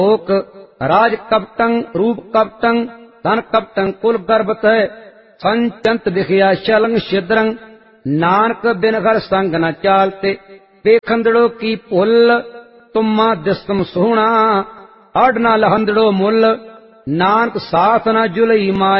लोक राज कपटं रूप कपटं धन कपटं कुल गर्भत संचंत दिखिया शलंग छिद्रंग नानक बिन घर संग न चालते बेखंदड़ो की पुल तुम्मा दिस्तम सोहना अड न लहंदड़ो मुल नानक साथ न जुलई माया